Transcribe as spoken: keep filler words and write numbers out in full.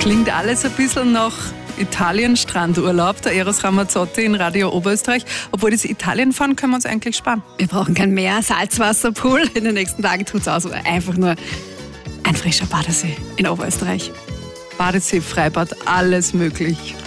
Klingt alles ein bisschen nach Italien-Strandurlaub, der Eros Ramazzotti in Radio Oberösterreich. Obwohl das Italienfahren können wir uns eigentlich sparen. Wir brauchen kein Meer, Salzwasserpool. In den nächsten Tagen tut's aus. Einfach nur ein frischer Badesee in Oberösterreich. Badesee, Freibad, alles möglich.